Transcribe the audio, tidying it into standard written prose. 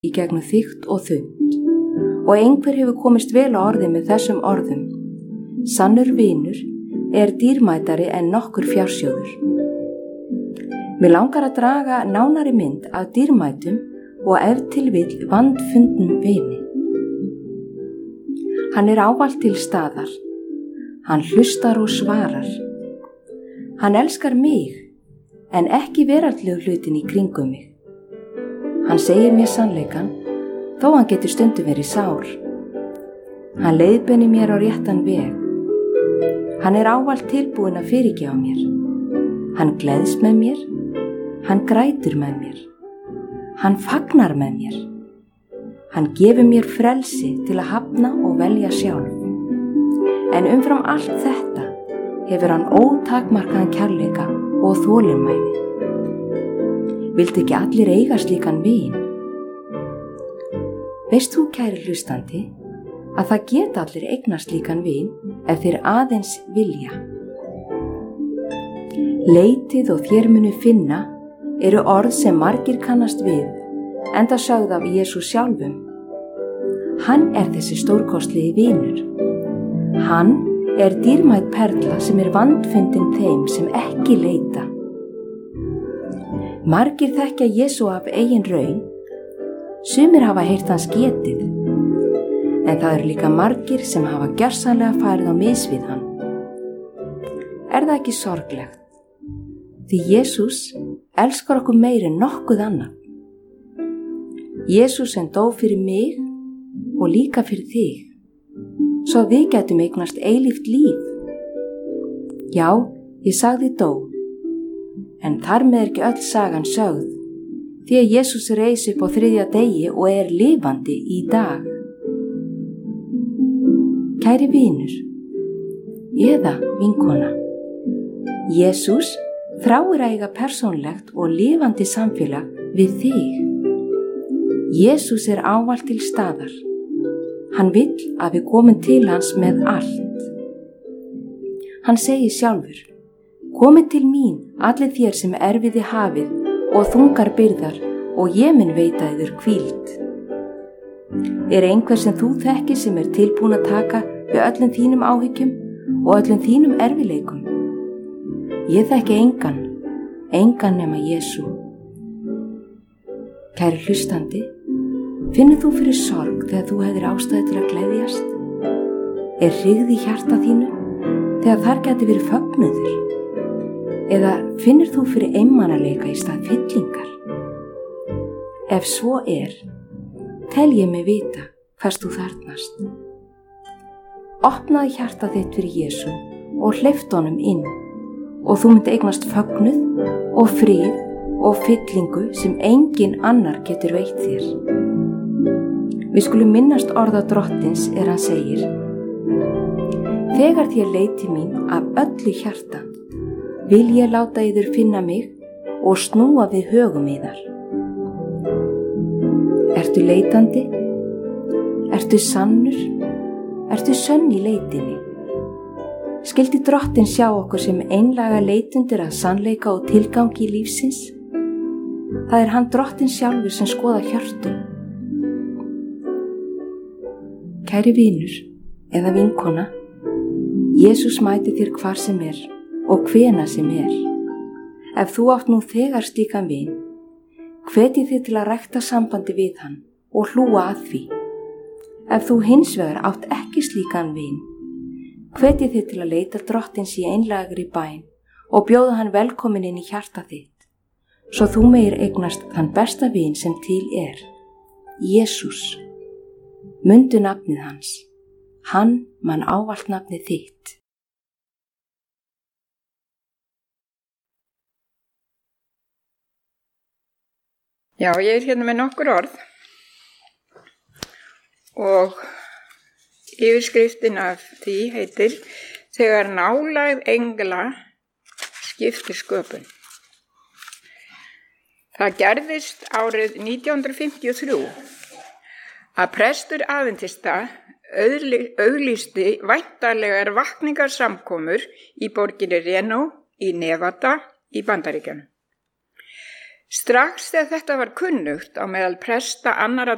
í gegnum þykkt og þunnt, og einhver hefur komist vel á orði með þessum orðum: sannur vinur er dýrmætari en nokkur fjársjóður. Mig langar að draga nánari mynd af dýrmætum og ef til vill vandfundnum vini. Hann er ávallt til staðar. Hann hlustar og svarar. Hann elskar mig, en ekki veraldlegu hlutin í kringum mig. Hann segir mér sannleikan, þó hann getur stundum verið sár. Hann leiðbeinir mér á réttan veg. Hann er ávallt tilbúinn að fyrirgefa mér. Hann gleðst með mér. Hann grætur með mér. Hann fagnar með mér. Hann gefur mér frelsi til að hafna og velja sjálf. En umfram allt þetta hefur hann ótakmarkaðan kærleika og þolinmæði. Viltu ekki allir eiga slíkan vin? Veist þú, kæri hlustandi, að það geta allir eignast slíkan vin ef þeir aðeins vilja. Leitið og þér munu finna eru orð sem margir kannast við, enda sögð af Jesú sjálfum. Hann er þessi stórkostlegi vinur. Hann er dýrmæt perla sem er vandfundin þeim sem ekki leita. Margir þekkja Jesú af eigin raun, sumir hafa heyrt hans getið, en það eru líka margir sem hafa gjörsamlega farið á mis við hann. Er það ekki sorglegt? Því Jesús elskar okkur meir en nokkuð annað. Jesús sem dó fyrir mig og líka fyrir þig, svo við getum eignast eilíft líf. Já, ég sagði dó, en þar með ekki öll sagan sögð, því að Jesús reis upp á 3. degi og er lifandi í dag. Kæri vinur, eða vinkona, Jesús þráir að eiga persónlegt og lifandi samfélag við þig. Jesús er ávallt til staðar. Hann vill að við komum til hans með allt. Hann segir sjálfur: komið til mín allir þér sem erfiði hafið og þungar byrðar, og ég mun veita yður hvíld. Er einhver sem þú þekkir sem er tilbúin að taka við öllum þínum áhyggjum og öllum þínum erfileikum? Ég þekki engan nema Jesú. Kæri hlustandi, finnur þú fyrir sorg þegar þú hefðir ástæðu til að gleðjast? Er hryggð í hjarta þínu þegar þar gæti verið fögnuður? Eða finnur þú fyrir einmanaleika í stað fyllingar? Ef svo er, tel ég mig vita hvers þú þarfnast. Opnaðu hjarta þitt fyrir Jesú og hleyptu honum inn, og þú myndi eignast fögnuð og frið og fyllingu sem engin annar getur veitt þér. Við skulum minnast orða Drottins hann segir: þegar þér leiti mín af öllu hjarta, vil ég láta yður finna mig og snúa við högum yðar. Ertu leitandi? Ertu sannur? Ertu sönn í leitinni? Skyldi Drottinn sjá okkur sem einlæga leitundur að sannleika og tilgangi lífsins? Það er hann Drottinn sjálfur sem skoðar hjörtum. Kæri vinur eða vinkona, Jesús mæti þér hvar sem er og hvena sem er. Ef þú átt nú þegar slíkan vin, hvetji þig til að rækta sambandi við hann og hlúa að því. Ef þú hins vegar átt ekki slíkan vin, hvetji þig til að leita Drottins í einlægri bæn og bjóða hann velkomin inn í hjarta þitt, svo þú meir eignast þann besta vin sem til er, Jesús. Mundu nafnið hans. Hann man ávallt nafnið þitt. Já, ég er hérna með nokkur orð og yfirskriftin af því heitir: þegar nálægð engla skiptir sköpun. Það gerðist árið 1953 að prestur aðventista auglýsti væntanlegar vakningarsamkomur í borginni Reno í Nevada í Bandaríkjunum. Strax þegar þetta var kunnugt á meðal presta annarra